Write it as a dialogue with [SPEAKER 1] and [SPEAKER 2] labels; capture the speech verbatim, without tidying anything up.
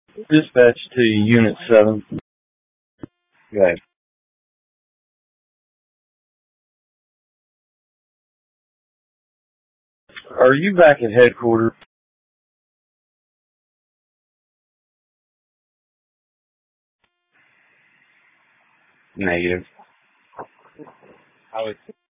[SPEAKER 1] Dispatch to Unit seven. Okay. Are you back at headquarters? Negative. I was